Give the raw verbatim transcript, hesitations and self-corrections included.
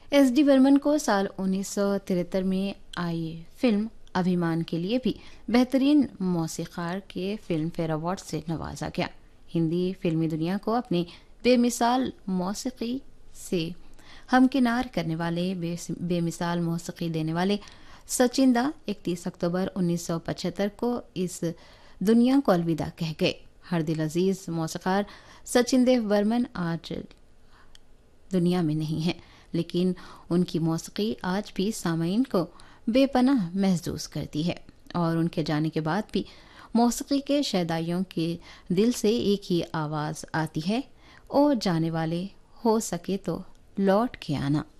S D Burman को साल उन्नीस सौ तिहत्तर में आई फिल्म अभिमान के लिए भी बेहतरीन मौसीकार के फिल्म फेयर अवार्ड से नवाजा गया। हिंदी फिल्मी दुनिया को अपनी बेमिसाल मौसीकी से हमकिनार करने वाले, बे, बेमिसाल मौसीकी देने वाले सचिन दा इकतीस अक्टूबर उन्नीस सौ पचहत्तर को इस दुनिया को अलविदा कह गए। हर दिल अजीज मौसीकार सचिन देव बर्मन आज दुनिया में नहीं है, लेकिन उनकी मौसीकी आज भी सामईन को बेपनाह महसूस करती है और उनके जाने के बाद भी मौसीकी के शहदाइयों के दिल से एक ही आवाज़ आती है, ओ जाने वाले हो सके तो लौट के आना।